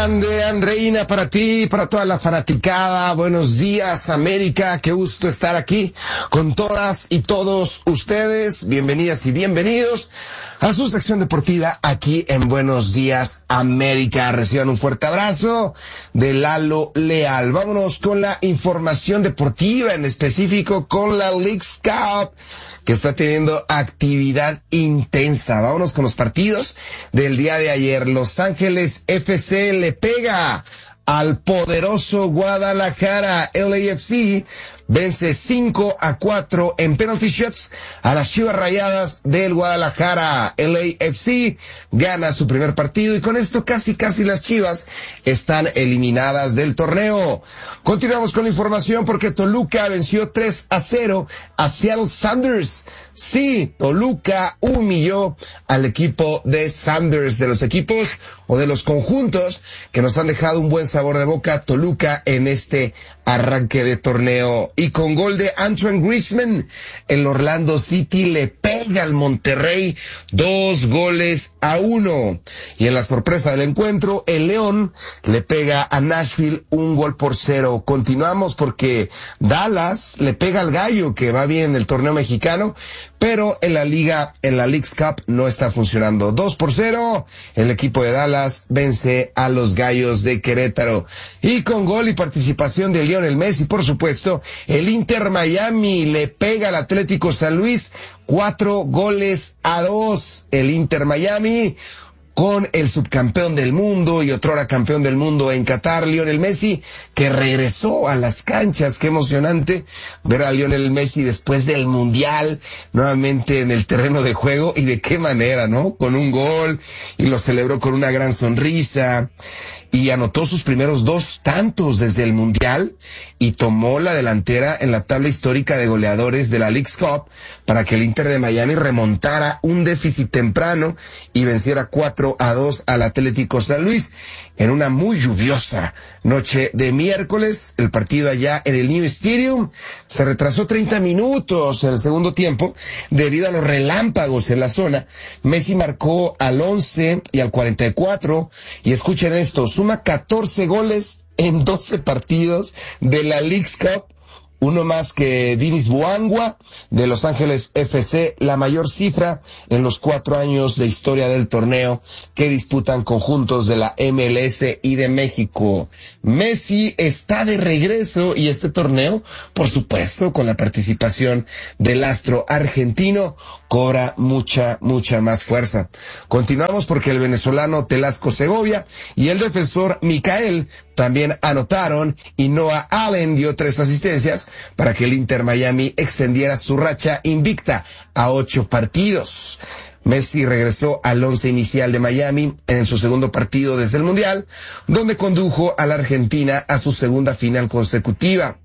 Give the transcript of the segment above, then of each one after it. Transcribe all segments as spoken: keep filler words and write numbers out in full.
grande, Andreina, para ti, para toda la fanaticada. Buenos días, América. Qué gusto estar aquí con todas y todos ustedes. Bienvenidas y bienvenidos a su sección deportiva aquí en Buenos Días, América. Reciban un fuerte abrazo de Lalo Leal. Vámonos con la información deportiva, en específico con la Leagues Cup, que está teniendo actividad intensa. Vámonos con los partidos del día de ayer. Los Ángeles F C le pega al poderoso Guadalajara. L A F C vence cinco a cuatro en penalty shots a las Chivas Rayadas del Guadalajara. L A F C gana su primer partido y con esto casi casi las Chivas están eliminadas del torneo. Continuamos con la información porque Toluca venció tres a cero a Seattle Sounders. Sí, Toluca humilló al equipo de Sounders, de los equipos o de los conjuntos que nos han dejado un buen sabor de boca. Toluca en este arranque de torneo. Y con gol de Antoine Griezmann, el Orlando City le pega al Monterrey dos goles a uno. Y en la sorpresa del encuentro, el León le pega a Nashville un gol por cero. Continuamos porque Dallas le pega al Gallo, que va bien en el torneo mexicano, pero en la liga, en la Leagues Cup no está funcionando. dos por cero, el equipo de Dallas vence a los Gallos de Querétaro. Y con gol y participación de Lionel Messi, por supuesto, el Inter Miami le pega al Atlético San Luis cuatro goles a dos. El Inter Miami, con el subcampeón del mundo y otrora campeón del mundo en Qatar, Lionel Messi, que regresó a las canchas. Qué emocionante ver a Lionel Messi después del Mundial, nuevamente en el terreno de juego, y de qué manera, ¿no? Con un gol, y lo celebró con una gran sonrisa, y anotó sus primeros dos tantos desde el Mundial, y tomó la delantera en la tabla histórica de goleadores de la Leagues Cup para que el Inter de Miami remontara un déficit temprano y venciera cuatro a dos al Atlético San Luis en una muy lluviosa noche de miércoles. El partido allá en el New Stadium se retrasó treinta minutos en el segundo tiempo debido a los relámpagos en la zona. Messi marcó al once y al cuarenta y cuatro, y escuchen esto, suma catorce goles en doce partidos de la Leagues Cup, uno más que Dinis Buangua de Los Ángeles F C, la mayor cifra en los cuatro años de historia del torneo que disputan conjuntos de la M L S y de México. Messi está de regreso, y este torneo, por supuesto, con la participación del astro argentino, cobra mucha, mucha más fuerza. Continuamos porque el venezolano Telasco Segovia y el defensor Micael también anotaron, y Noah Allen dio tres asistencias para que el Inter Miami extendiera su racha invicta a ocho partidos. Messi regresó al once inicial de Miami en su segundo partido desde el Mundial, donde condujo a la Argentina a su segunda final consecutiva.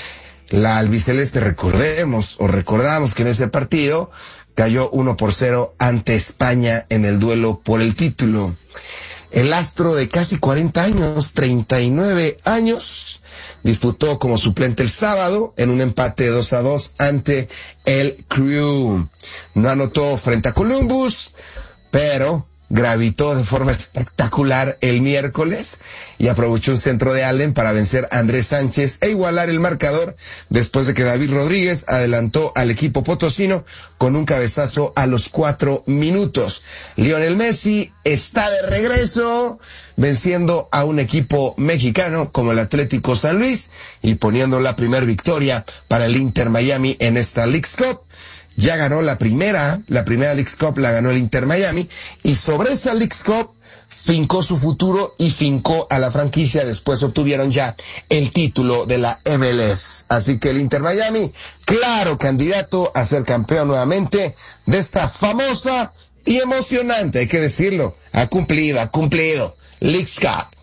La albiceleste, recordemos o recordamos que en ese partido cayó uno por cero ante España en el duelo por el título. El astro de casi cuarenta años, treinta y nueve años, disputó como suplente el sábado en un empate de dos a dos ante el Crew. No anotó frente a Columbus, pero gravitó de forma espectacular el miércoles y aprovechó un centro de Allen para vencer a Andrés Sánchez e igualar el marcador después de que David Rodríguez adelantó al equipo potosino con un cabezazo a los cuatro minutos. Lionel Messi está de regreso, venciendo a un equipo mexicano como el Atlético San Luis y poniendo la primera victoria para el Inter Miami en esta Leagues Cup. Ya ganó la primera, la primera Leagues Cup la ganó el Inter Miami, y sobre esa Leagues Cup fincó su futuro y fincó a la franquicia. Después obtuvieron ya el título de la M L S. Así que el Inter Miami, claro candidato a ser campeón nuevamente de esta famosa y emocionante, hay que decirlo, ha cumplido, ha cumplido, Leagues Cup.